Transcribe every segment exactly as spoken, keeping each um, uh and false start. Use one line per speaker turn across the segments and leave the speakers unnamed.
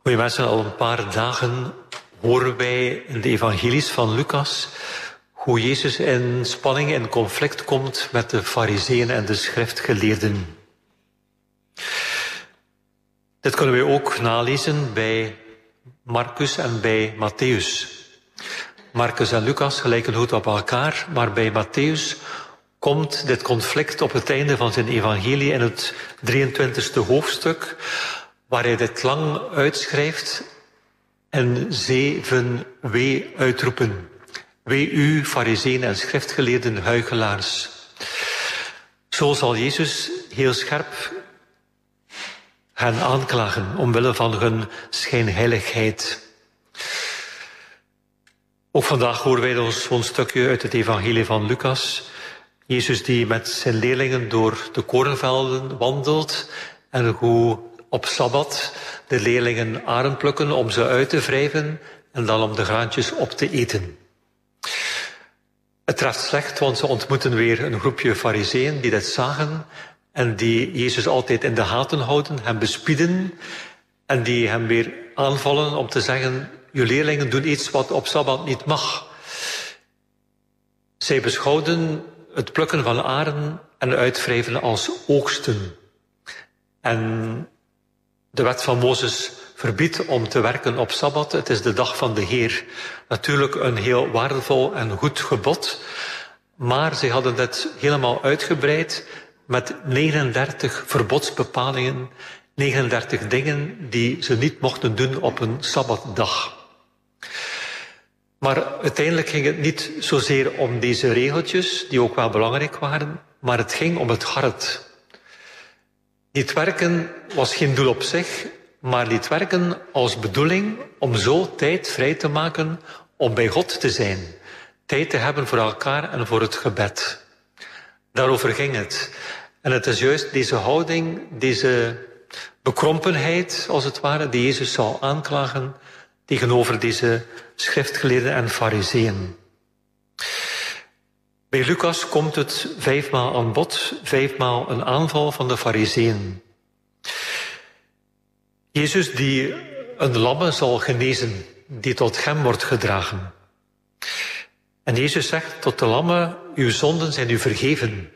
Goeie mensen, al een paar dagen horen wij in de evangelies van Lucas hoe Jezus in spanning en conflict komt met de farizeeën en de schriftgeleerden. Dit kunnen wij ook nalezen bij Marcus en bij Matthäus. Marcus en Lucas gelijken goed op elkaar, maar bij Matthäus komt dit conflict op het einde van zijn evangelie in het drieëntwintigste hoofdstuk, waar hij dit lang uitschrijft en zeven wee uitroepen. Wee u, farizeeën en schriftgeleerden huichelaars. Zo zal Jezus heel scherp hen aanklagen omwille van hun schijnheiligheid. Ook vandaag horen wij ons zo'n stukje uit het evangelie van Lucas. Jezus die met zijn leerlingen door de korenvelden wandelt en hoe op Sabbat de leerlingen aren plukken om ze uit te wrijven en dan om de graantjes op te eten. Het treft slecht, want ze ontmoeten weer een groepje farizeeën die dit zagen en die Jezus altijd in de gaten houden, hem bespieden en die hem weer aanvallen om te zeggen: uw leerlingen doen iets wat op Sabbat niet mag. Zij beschouwden het plukken van aren en uitwrijven als oogsten. En de wet van Mozes verbiedt om te werken op Sabbat. Het is de dag van de Heer. Natuurlijk een heel waardevol en goed gebod. Maar ze hadden het helemaal uitgebreid met negenendertig verbodsbepalingen. negenendertig dingen die ze niet mochten doen op een Sabbatdag. Maar uiteindelijk ging het niet zozeer om deze regeltjes, die ook wel belangrijk waren, maar het ging om het hart. Niet werken was geen doel op zich, maar niet werken als bedoeling om zo tijd vrij te maken om bij God te zijn. Tijd te hebben voor elkaar en voor het gebed. Daarover ging het. En het is juist deze houding, deze bekrompenheid, als het ware, die Jezus zou aanklagen tegenover deze schriftgeleerden en farizeeën. Bij Lucas komt het vijfmaal aan bod, vijfmaal een aanval van de farizeeën. Jezus die een lamme zal genezen, die tot hem wordt gedragen. En Jezus zegt tot de lamme: uw zonden zijn u vergeven.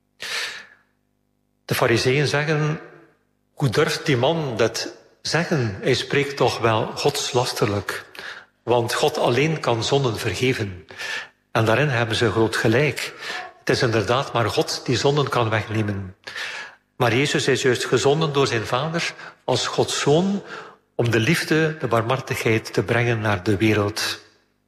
De farizeeën zeggen: hoe durft die man dat zeggen? Hij spreekt toch wel godslasterlijk. Want God alleen kan zonden vergeven. En daarin hebben ze groot gelijk. Het is inderdaad maar God die zonden kan wegnemen. Maar Jezus is juist gezonden door zijn Vader als Gods Zoon om de liefde, de barmhartigheid te brengen naar de wereld.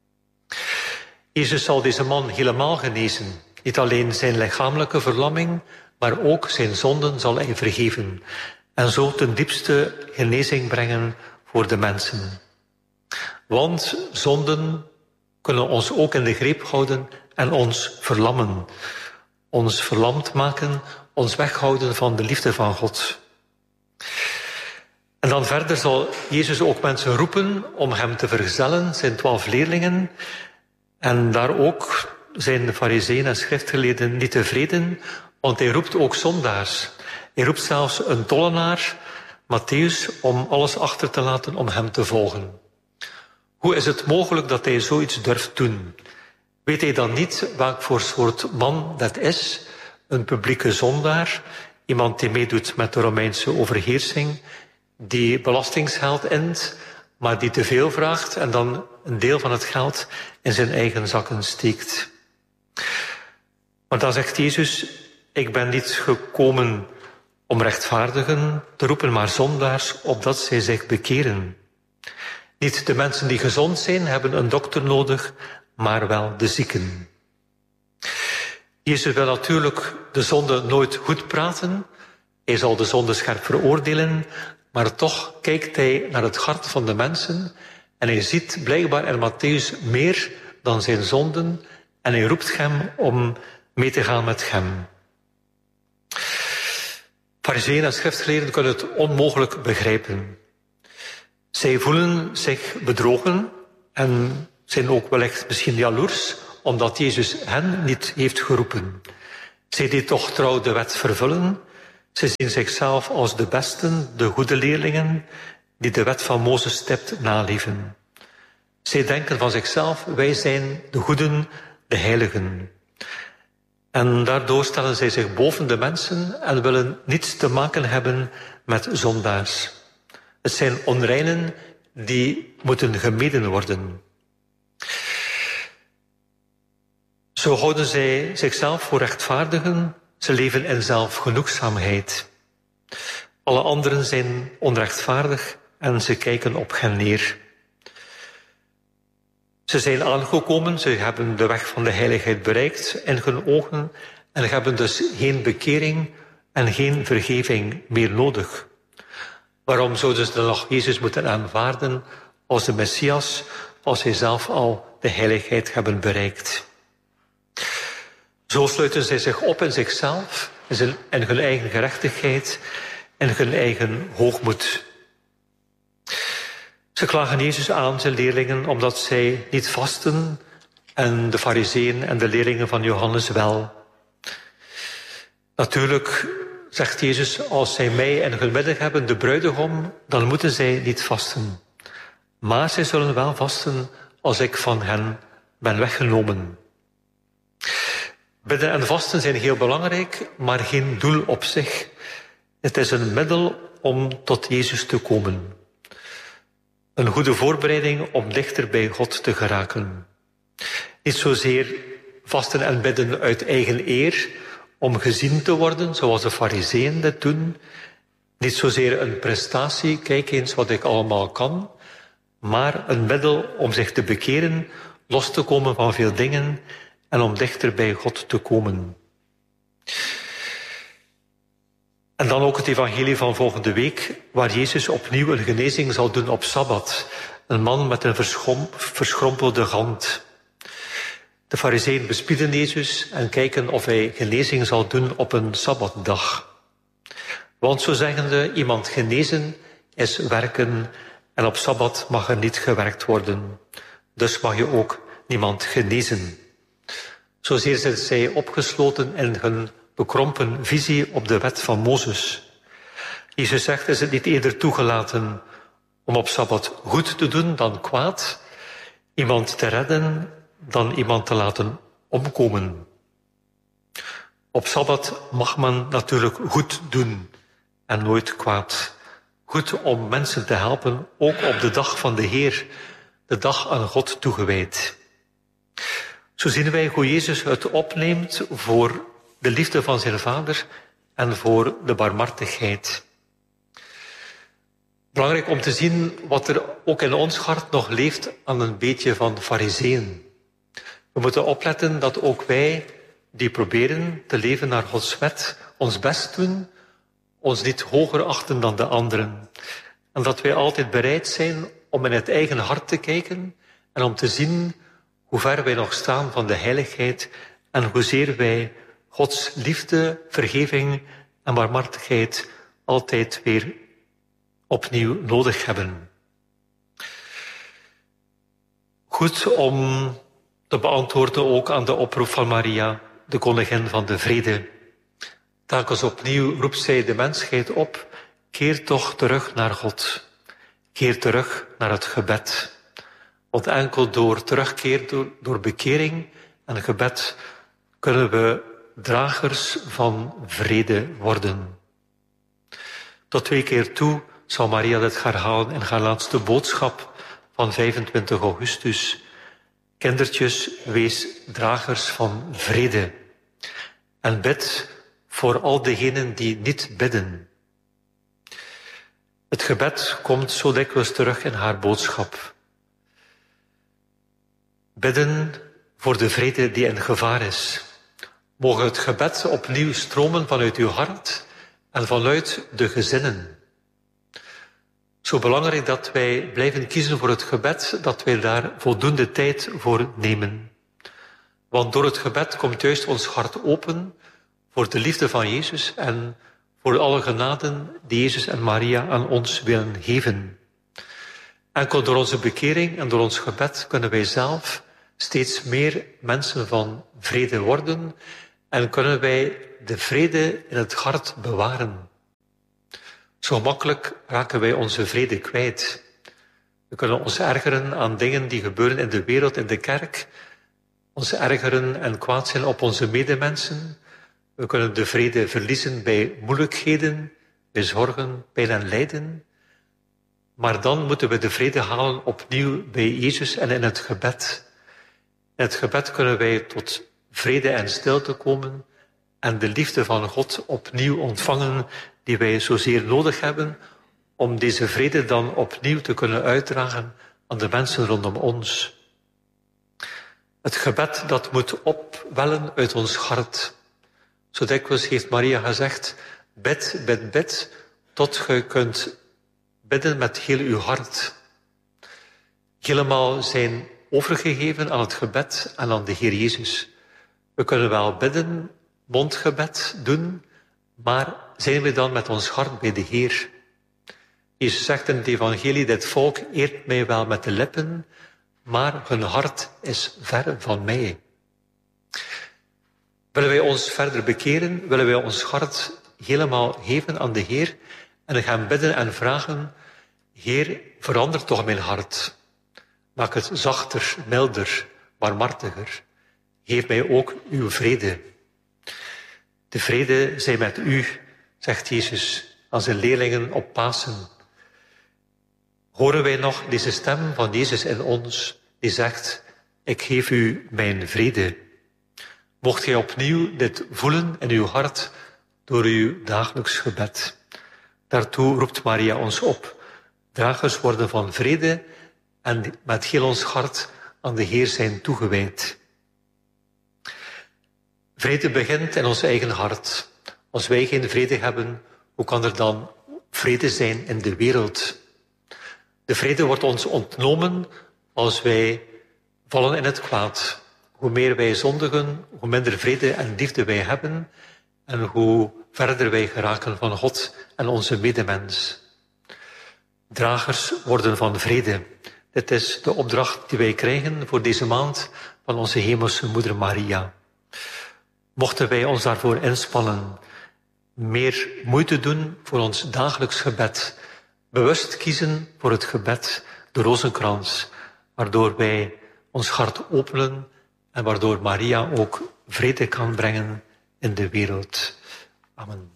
Jezus zal deze man helemaal genezen. Niet alleen zijn lichamelijke verlamming, maar ook zijn zonden zal hij vergeven. En zo ten diepste genezing brengen voor de mensen. Want zonden kunnen ons ook in de greep houden en ons verlammen. Ons verlamd maken, ons weghouden van de liefde van God. En dan verder zal Jezus ook mensen roepen om hem te vergezellen, zijn twaalf leerlingen. En daar ook zijn de farizeeën en schriftgeleerden niet tevreden, want hij roept ook zondaars. Hij roept zelfs een tollenaar, Matthäus, om alles achter te laten om hem te volgen. Hoe is het mogelijk dat hij zoiets durft doen? Weet hij dan niet welk voor soort man dat is? Een publieke zondaar, iemand die meedoet met de Romeinse overheersing, die belastingsgeld int, maar die te veel vraagt en dan een deel van het geld in zijn eigen zakken steekt. Maar dan zegt Jezus: ik ben niet gekomen om rechtvaardigen te roepen, maar zondaars, opdat zij zich bekeren. Niet de mensen die gezond zijn, hebben een dokter nodig, maar wel de zieken. Jezus wil natuurlijk de zonde nooit goed praten. Hij zal de zonde scherp veroordelen, maar toch kijkt hij naar het hart van de mensen en hij ziet blijkbaar in Matthäus meer dan zijn zonden en hij roept hem om mee te gaan met hem. Farizeeën en schriftgeleerden kunnen het onmogelijk begrijpen. Zij voelen zich bedrogen en zijn ook wellicht misschien jaloers, omdat Jezus hen niet heeft geroepen. Zij die toch trouw de wet vervullen, ze zien zichzelf als de besten, de goede leerlingen, die de wet van Mozes stipt naleven. Zij denken van zichzelf, wij zijn de goeden, de heiligen. En daardoor stellen zij zich boven de mensen en willen niets te maken hebben met zondaars. Het zijn onreinen die moeten gemeden worden. Zo houden zij zichzelf voor rechtvaardigen, ze leven in zelfgenoegzaamheid. Alle anderen zijn onrechtvaardig en ze kijken op hen neer. Ze zijn aangekomen, ze hebben de weg van de heiligheid bereikt in hun ogen en hebben dus geen bekering en geen vergeving meer nodig. Waarom zouden ze dan nog Jezus moeten aanvaarden als de Messias, als zij zelf al de heiligheid hebben bereikt? Zo sluiten zij zich op in zichzelf, in hun eigen gerechtigheid en hun eigen hoogmoed. Ze klagen Jezus aan, zijn leerlingen, omdat zij niet vasten en de farizeeën en de leerlingen van Johannes wel. Natuurlijk zegt Jezus, als zij mij in hun midden hebben, de bruidegom, dan moeten zij niet vasten. Maar zij zullen wel vasten als ik van hen ben weggenomen. Bidden en vasten zijn heel belangrijk, maar geen doel op zich. Het is een middel om tot Jezus te komen. Een goede voorbereiding om dichter bij God te geraken. Niet zozeer vasten en bidden uit eigen eer, om gezien te worden, zoals de farizeeën dit doen. Niet zozeer een prestatie, kijk eens wat ik allemaal kan, maar een middel om zich te bekeren, los te komen van veel dingen en om dichter bij God te komen. En dan ook het evangelie van volgende week, waar Jezus opnieuw een genezing zal doen op Sabbat. Een man met een verschrom, verschrompelde hand. De farizeeën bespieden Jezus en kijken of hij genezing zal doen op een Sabbatdag. Want zo zeggende, iemand genezen is werken en op Sabbat mag er niet gewerkt worden. Dus mag je ook niemand genezen. Zozeer zijn zij opgesloten in hun bekrompen visie op de wet van Mozes. Jezus zegt, is het niet eerder toegelaten om op Sabbat goed te doen dan kwaad, iemand te redden dan iemand te laten omkomen. Op Sabbat mag men natuurlijk goed doen en nooit kwaad. Goed om mensen te helpen, ook op de dag van de Heer, de dag aan God toegewijd. Zo zien wij hoe Jezus het opneemt voor de liefde van zijn Vader en voor de barmhartigheid. Belangrijk om te zien wat er ook in ons hart nog leeft aan een beetje van farizeeën. We moeten opletten dat ook wij, die proberen te leven naar Gods wet, ons best doen, ons niet hoger achten dan de anderen. En dat wij altijd bereid zijn om in het eigen hart te kijken en om te zien hoe ver wij nog staan van de heiligheid en hoezeer wij Gods liefde, vergeving en barmhartigheid altijd weer opnieuw nodig hebben. Goed om te beantwoorden ook aan de oproep van Maria, de koningin van de vrede. Telkens opnieuw roept zij de mensheid op, keer toch terug naar God. Keer terug naar het gebed. Want enkel door terugkeer, door, door bekering en gebed, kunnen we dragers van vrede worden. Tot twee keer toe zal Maria dit herhalen in haar laatste boodschap van vijfentwintig augustus. Kindertjes, wees dragers van vrede. En bid voor al degenen die niet bidden. Het gebed komt zo dikwijls terug in haar boodschap. Bidden voor de vrede die in gevaar is. Mogen het gebed opnieuw stromen vanuit uw hart en vanuit de gezinnen. Zo belangrijk dat wij blijven kiezen voor het gebed, dat wij daar voldoende tijd voor nemen. Want door het gebed komt juist ons hart open voor de liefde van Jezus en voor alle genaden die Jezus en Maria aan ons willen geven. Enkel door onze bekering en door ons gebed kunnen wij zelf steeds meer mensen van vrede worden en kunnen wij de vrede in het hart bewaren. Zo gemakkelijk raken wij onze vrede kwijt. We kunnen ons ergeren aan dingen die gebeuren in de wereld, in de kerk. Ons ergeren en kwaad zijn op onze medemensen. We kunnen de vrede verliezen bij moeilijkheden, bij zorgen, pijn en lijden. Maar dan moeten we de vrede halen opnieuw bij Jezus en in het gebed. In het gebed kunnen wij tot vrede en stilte komen en de liefde van God opnieuw ontvangen die wij zozeer nodig hebben om deze vrede dan opnieuw te kunnen uitdragen aan de mensen rondom ons. Het gebed dat moet opwellen uit ons hart. Zo dikwijls heeft Maria gezegd, bid, bid, bid, tot je kunt bidden met heel uw hart. Helemaal zijn overgegeven aan het gebed en aan de Heer Jezus. We kunnen wel bidden, mondgebed doen, maar zijn we dan met ons hart bij de Heer? Jezus zegt in het evangelie, dit volk eert mij wel met de lippen, maar hun hart is ver van mij. Willen wij ons verder bekeren, willen wij ons hart helemaal geven aan de Heer en gaan bidden en vragen, Heer, verander toch mijn hart. Maak het zachter, milder, barmhartiger. Geef mij ook uw vrede. De vrede zij met u, zegt Jezus aan zijn leerlingen op Pasen. Horen wij nog deze stem van Jezus in ons, die zegt, ik geef u mijn vrede. Mocht gij opnieuw dit voelen in uw hart door uw dagelijks gebed. Daartoe roept Maria ons op. Dragers worden van vrede en met heel ons hart aan de Heer zijn toegewijd. Vrede begint in ons eigen hart. Als wij geen vrede hebben, hoe kan er dan vrede zijn in de wereld? De vrede wordt ons ontnomen als wij vallen in het kwaad. Hoe meer wij zondigen, hoe minder vrede en liefde wij hebben en hoe verder wij geraken van God en onze medemens. Dragers worden van vrede. Dit is de opdracht die wij krijgen voor deze maand van onze hemelse moeder Maria. Mochten wij ons daarvoor inspannen, meer moeite doen voor ons dagelijks gebed, bewust kiezen voor het gebed, de rozenkrans, waardoor wij ons hart openen en waardoor Maria ook vrede kan brengen in de wereld. Amen.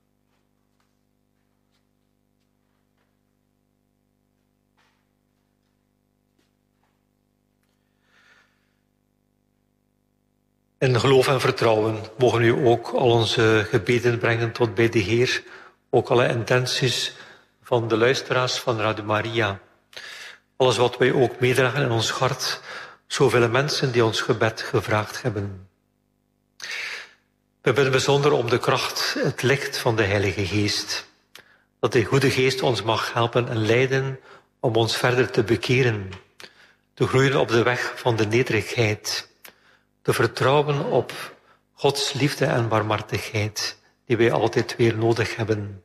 In geloof en vertrouwen mogen we ook al onze gebeden brengen tot bij de Heer, ook alle intenties van de luisteraars van Radio Maria. Alles wat wij ook meedragen in ons hart, zoveel mensen die ons gebed gevraagd hebben. We bidden bijzonder om de kracht, het licht van de Heilige Geest. Dat de Goede Geest ons mag helpen en leiden om ons verder te bekeren. Te groeien op de weg van de nederigheid. Te vertrouwen op Gods liefde en barmhartigheid, die wij altijd weer nodig hebben.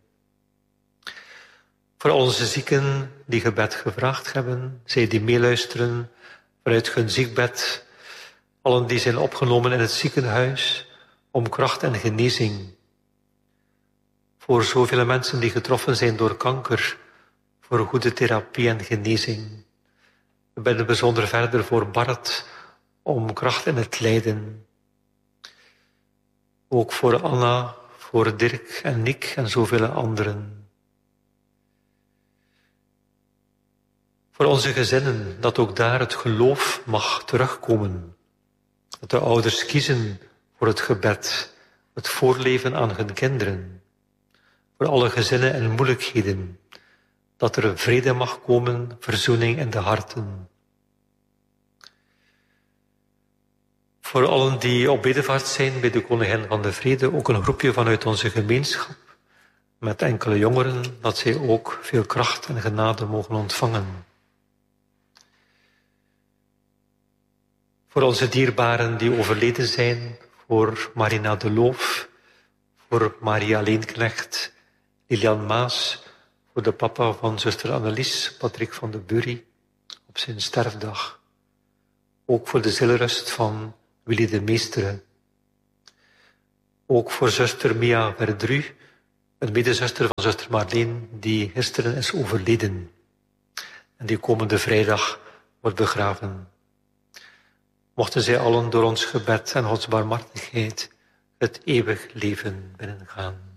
Voor onze zieken die gebed gevraagd hebben, zij die meeluisteren vanuit hun ziekbed, allen die zijn opgenomen in het ziekenhuis, om kracht en genezing. Voor zoveel mensen die getroffen zijn door kanker, voor goede therapie en genezing. We bidden bijzonder verder voor Bart, om kracht in het lijden. Ook voor Anna, voor Dirk en Nick en zoveel anderen. Voor onze gezinnen, dat ook daar het geloof mag terugkomen. Dat de ouders kiezen voor het gebed, het voorleven aan hun kinderen. Voor alle gezinnen en moeilijkheden. Dat er vrede mag komen, verzoening in de harten. Voor allen die op bedevaart zijn bij de Koningin van de Vrede, ook een groepje vanuit onze gemeenschap, met enkele jongeren, dat zij ook veel kracht en genade mogen ontvangen. Voor onze dierbaren die overleden zijn, voor Marina de Loof, voor Maria Leenknecht, Lilian Maas, voor de papa van zuster Annelies, Patrick van de Bury, op zijn sterfdag. Ook voor de zielrust van Willy de Meestere. Ook voor zuster Mia Verdru, een medezuster van zuster Marleen, die gisteren is overleden. En die komende vrijdag wordt begraven. Mochten zij allen door ons gebed en Gods barmhartigheid het eeuwig leven binnengaan.